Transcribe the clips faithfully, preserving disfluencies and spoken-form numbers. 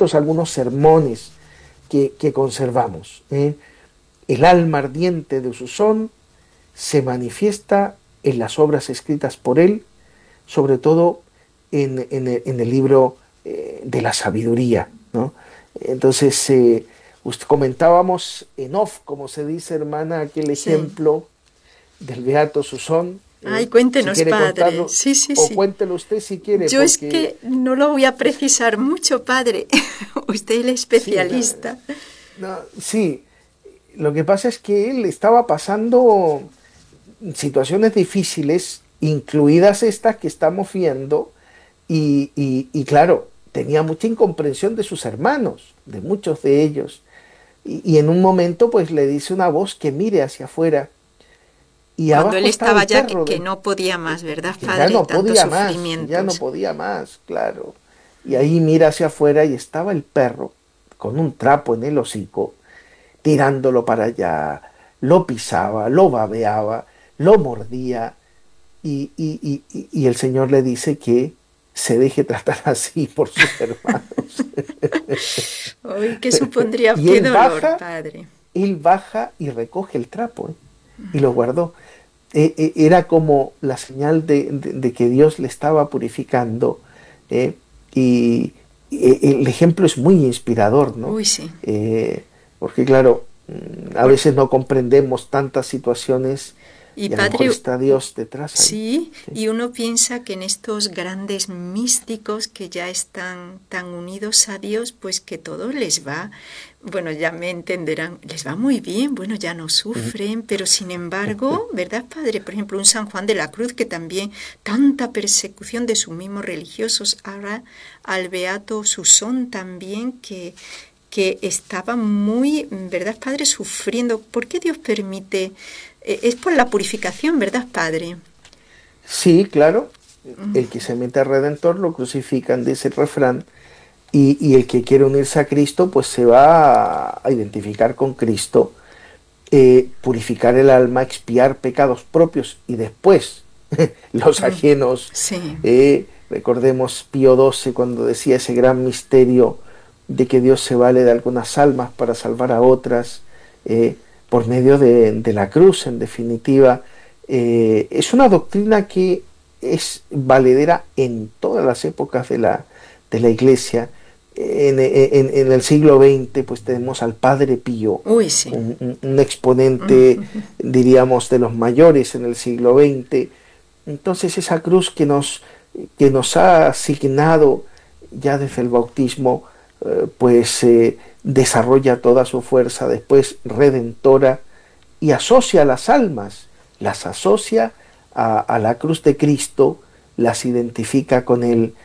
estos algunos sermones que, que conservamos. ¿eh? El alma ardiente de Susón se manifiesta en las obras escritas por él, sobre todo en, en, el, en el libro eh, de la sabiduría, ¿no? Entonces, eh, usted, comentábamos en off, como se dice, hermana, aquel Sí. ejemplo del Beato Susón. Ay, ¿eh? Si cuéntenos, quiere padre. contarlo, Sí, sí, o sí. cuéntelo usted si quiere, Yo es porque que no lo voy a precisar mucho, padre. Usted es el sí, no, especialista. no, sí, lo que pasa es que él estaba pasando situaciones difíciles, incluidas estas que estamos viendo, y, y, y claro, tenía mucha incomprensión de sus hermanos, de muchos de ellos, y, y en un momento pues le dice una voz que mire hacia afuera, y Cuando él abajo estaba estaba el ya que, perro que del, no podía más, ¿verdad, que ya padre? no Tantos podía más, que ya no sufrimientos. podía más, claro. Y ahí mira hacia afuera y estaba el perro con un trapo en el hocico, tirándolo para allá, lo pisaba, lo babeaba, lo mordía, y, y, y, y- y el Señor le dice que se deje tratar así por sus hermanos. Ay, ¿qué supondría? Y Qué él dolor, baja, padre. él baja y recoge el trapo, ¿eh? Y lo guardó. Eh, eh, era como la señal de, de- de que Dios le estaba purificando, ¿eh? Y, y el ejemplo es muy inspirador, ¿no? Uy, sí. Eh, Porque claro, mm, a Por- veces no comprendemos tantas situaciones y y a lo mejor padre, está Dios detrás ahí. sí, Sí. y uno piensa que en estos grandes místicos que ya están tan unidos a Dios, pues que todo les va, bueno, ya me entenderán, les va muy bien, bueno, ya no Ujú. sufren, pero sin embargo, ¿verdad, padre? Por ejemplo, un San Juan de la Cruz que también tanta persecución de sus mismos religiosos, ahora al Beato Susón también que que estaba muy, ¿verdad, padre? Sufriendo. ¿Por qué Dios permite? Eh, es por la purificación, ¿verdad, padre? Sí, claro, el que se mete al Redentor lo crucifican, dice el refrán, y, y el que quiere unirse a Cristo, pues se va a, a identificar con Cristo, eh, purificar el alma, expiar pecados propios y después los Mm, ajenos. sí. eh, recordemos Pío doce cuando decía ese gran misterio de que Dios se vale de algunas almas para salvar a otras, eh, por medio de, de la cruz, en definitiva. Eh, es una doctrina que es valedera en todas las épocas de la, de la Iglesia. En, en, en el siglo veinte pues tenemos al Padre Pío, Uy, sí. un, un, un exponente, diríamos, de los mayores en el siglo veinte. Entonces esa cruz que nos, que nos ha asignado ya desde el bautismo, eh, pues eh, desarrolla toda su fuerza después redentora y asocia a las almas, las asocia a, a la cruz de Cristo, las identifica con él,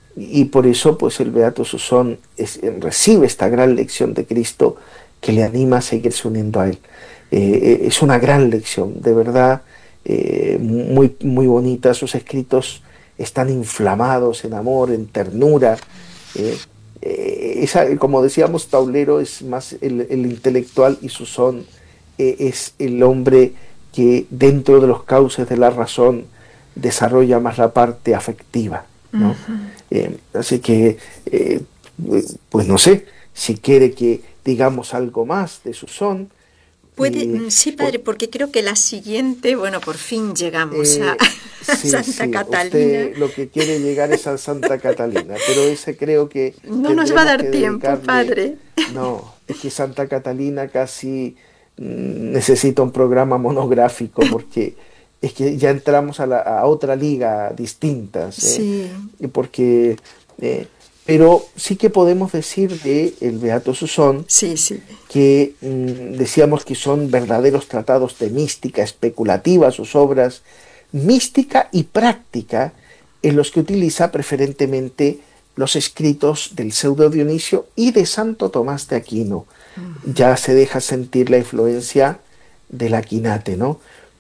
y por eso pues el Beato Susón es, recibe esta gran lección de Cristo que le anima a seguirse uniendo a él. Eh, es una gran lección, de verdad, eh, muy, muy bonita. Sus escritos están inflamados en amor, en ternura. eh, eh, esa, como decíamos, Taulero es más el, el intelectual y Susón eh, es el hombre que dentro de los cauces de la razón desarrolla más la parte afectiva, ¿no? Eh, así que, eh, pues no sé, si quiere que digamos algo más de Susón, Puede, eh, mm, sí, por, padre, porque creo que la siguiente, bueno, por fin llegamos a, eh, a sí, Santa sí, Catalina. usted lo que quiere llegar es a Santa Catalina, pero ese creo que No nos va a tendremos dar que tiempo, dedicarle, padre. no, es que Santa Catalina casi mm, necesita un programa monográfico porque es que ya entramos a, la, a otra liga distintas, ¿eh? Sí, Y porque, eh, pero sí que podemos decir de el Beato Susón sí, sí. que mm, decíamos que son verdaderos tratados de mística especulativa, sus obras, mística y práctica, en los que utiliza preferentemente los escritos del pseudo Dionisio y de Santo Tomás de Aquino. Ya se deja sentir la influencia del Aquinate, ¿no?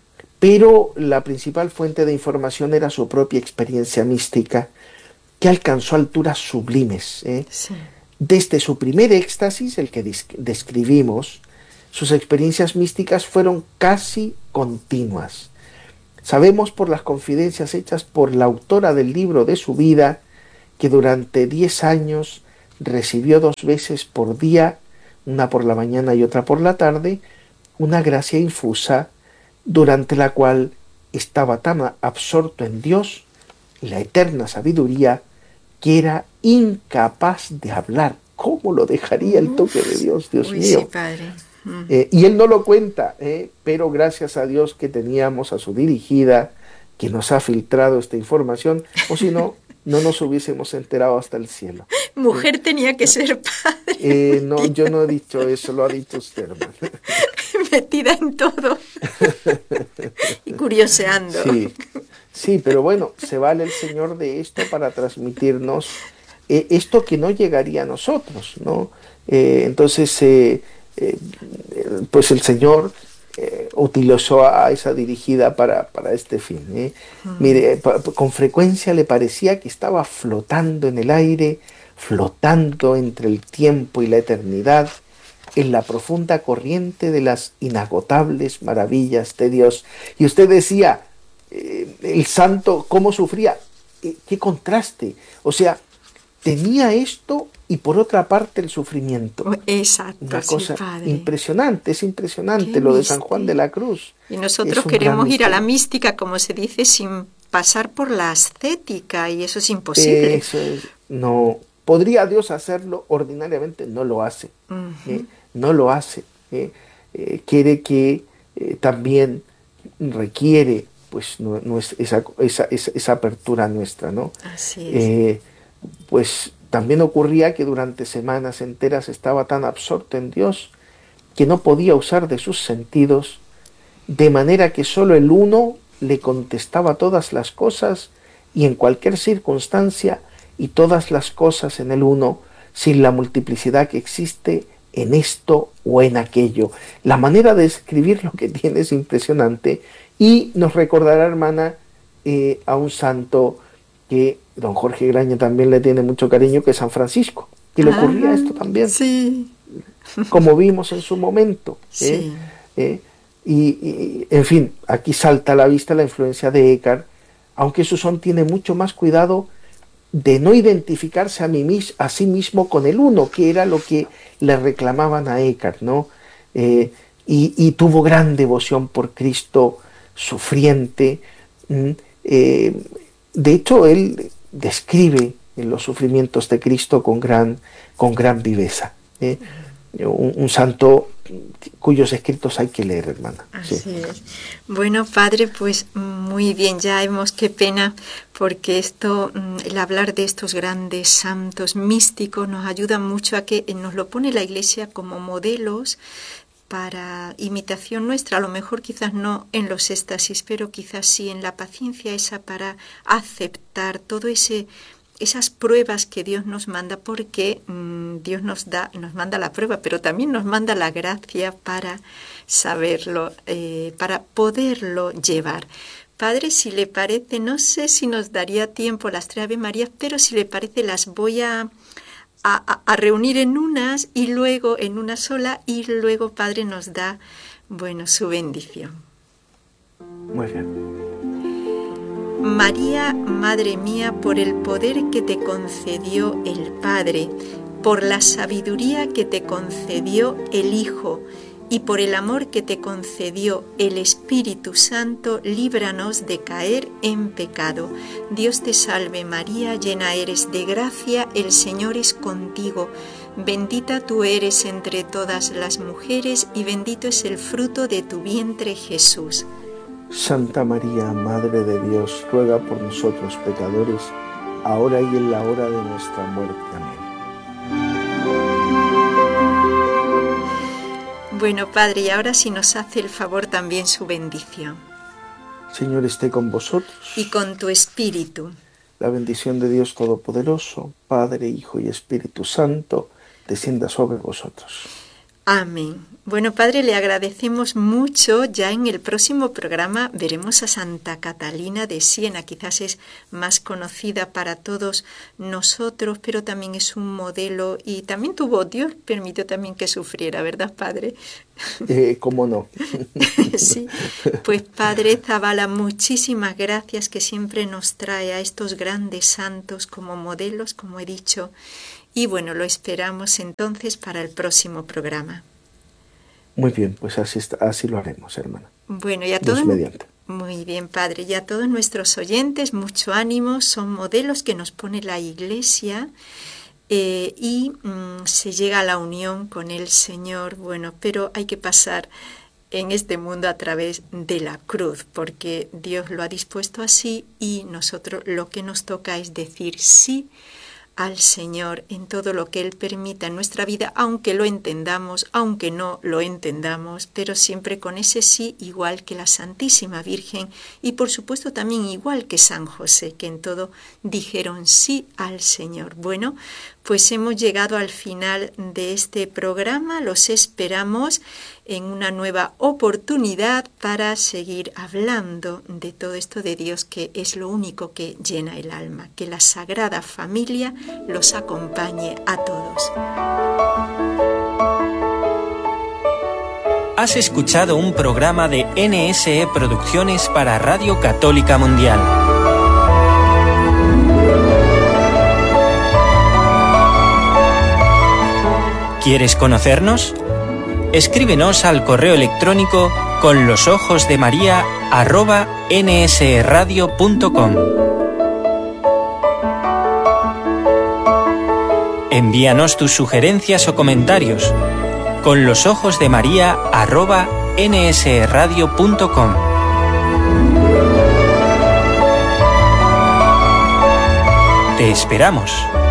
Pero la principal fuente de información era su propia experiencia mística, que alcanzó alturas sublimes, ¿eh? Sí. Desde su primer éxtasis, el que describimos, sus experiencias místicas fueron casi continuas. Sabemos por las confidencias hechas por la autora del libro de su vida que durante diez años recibió dos veces por día, una por la mañana y otra por la tarde, una gracia infusa durante la cual estaba tan absorto en Dios, la eterna sabiduría, que era incapaz de hablar. ¿Cómo lo dejaría el toque de Uf, Dios, Dios uy, sí, mío? padre. Mm. Eh, y él no lo cuenta, eh, pero gracias a Dios que teníamos a su dirigida, que nos ha filtrado esta información, o si no, no nos hubiésemos enterado hasta el cielo. Eh, Mujer tenía que ser padre, eh, no, yo metida, no he dicho eso, lo ha dicho usted, hermano. metida en todo y curioseando. Sí, sí, pero bueno, se vale el Señor de esto para transmitirnos eh, esto que no llegaría a nosotros, ¿no? Eh, entonces, eh, eh, pues el Señor eh, utilizó a esa dirigida para, para este fin. ¿eh? Mire, pa- con frecuencia le parecía que estaba flotando en el aire, flotando entre el tiempo y la eternidad, en la profunda corriente de las inagotables maravillas de Dios. Y usted decía, eh, el santo, ¿cómo sufría? Eh, ¿Qué contraste? O sea, tenía esto y por otra parte el sufrimiento. Exacto, Una sí, cosa padre. impresionante, es Qué impresionante lo de San Juan de misterio. la Cruz. Y nosotros Es un gran queremos ir a la misterio. mística, como se dice, sin pasar por la ascética, y eso es imposible. Eso es, no, podría Dios hacerlo, ordinariamente no lo hace, ¿eh? Ujú. No lo hace. ¿eh? Eh, quiere que eh, también requiere pues no, no es esa, esa, esa, esa apertura nuestra, ¿no? Así es. Eh, pues también ocurría que durante semanas enteras estaba tan absorto en Dios que no podía usar de sus sentidos, de manera que sólo el uno le contestaba todas las cosas y en cualquier circunstancia, y todas las cosas en el uno, sin la multiplicidad que existe en esto o en aquello. La manera de escribir lo que tiene es impresionante y nos recordará, hermana, eh, a un santo que don Jorge Graña también le tiene mucho cariño, que es San Francisco, que le ocurría Ajá, esto también, sí, como vimos en su momento. ¿eh? sí. ¿eh? Y, y, en fin, aquí salta a la vista la influencia de Eckhart, aunque Susón tiene mucho más cuidado de no identificarse a, mí, a sí mismo con el uno, que era lo que le reclamaban a Eckhart, ¿no? Eh, y, y, tuvo gran devoción por Cristo sufriente. Eh, de hecho, él describe los sufrimientos de Cristo con gran, con gran viveza. ¿eh? Un, un santo cuyos escritos hay que leer, hermana. Sí. Así es. Bueno, padre, pues muy bien, ya hemos, qué pena, porque esto, el hablar de estos grandes santos místicos nos ayuda mucho a que nos lo pone la Iglesia como modelos para imitación nuestra, a lo mejor quizás no en los éxtasis, pero quizás sí en la paciencia esa para aceptar todo ese esas pruebas que Dios nos manda, porque mmm, Dios nos da, nos manda la prueba, pero también nos manda la gracia para saberlo, eh, para poderlo llevar. Padre, si le parece, no sé si nos daría tiempo las tres Ave Marías, pero si le parece las voy a, a, a reunir en unas y luego en una sola, y luego Padre nos da, bueno, su bendición. Muy bien. María, Madre mía, por el poder que te concedió el Padre, por la sabiduría que te concedió el Hijo y por el amor que te concedió el Espíritu Santo, líbranos de caer en pecado. Dios te salve María, llena eres de gracia, el Señor es contigo. Bendita tú eres entre todas las mujeres y bendito es el fruto de tu vientre Jesús. Santa María, Madre de Dios, ruega por nosotros pecadores, ahora y en la hora de nuestra muerte. Amén. Bueno, Padre, y ahora si nos hace el favor también su bendición. Señor esté con vosotros. Y con tu espíritu. La bendición de Dios Todopoderoso, Padre, Hijo y Espíritu Santo, descienda sobre vosotros. Amén. Bueno, Padre, le agradecemos mucho. Ya en el próximo programa veremos a Santa Catalina de Siena. Quizás es más conocida para todos nosotros, pero también es un modelo y también tuvo, Dios permitió también que sufriera, ¿verdad, Padre? Eh, ¿Cómo no? Sí, pues Padre Zabala, muchísimas gracias que siempre nos trae a estos grandes santos como modelos, como he dicho. Y bueno, lo esperamos entonces para el próximo programa. Muy bien, pues así, está, así lo haremos, hermana. Bueno, y a Dios todos, mediante. muy bien, Padre, y a todos nuestros oyentes, mucho ánimo, son modelos que nos pone la Iglesia eh, y mm, se llega a la unión con el Señor, bueno, pero hay que pasar en este mundo a través de la cruz, porque Dios lo ha dispuesto así y nosotros lo que nos toca es decir sí al Señor en todo lo que Él permita en nuestra vida, aunque lo entendamos, aunque no lo entendamos, pero siempre con ese sí, igual que la Santísima Virgen y por supuesto también igual que San José, que en todo dijeron sí al Señor. Bueno, pues hemos llegado al final de este programa, los esperamos en una nueva oportunidad para seguir hablando de todo esto de Dios, que es lo único que llena el alma. Que la Sagrada Familia los acompañe a todos. Has escuchado un programa de N S E Producciones para Radio Católica Mundial. ¿Quieres conocernos? Escríbenos al correo electrónico con los ojos de María arroba nsradio punto com. Envíanos tus sugerencias o comentarios con los ojos de María arroba nsradio punto com. Te esperamos.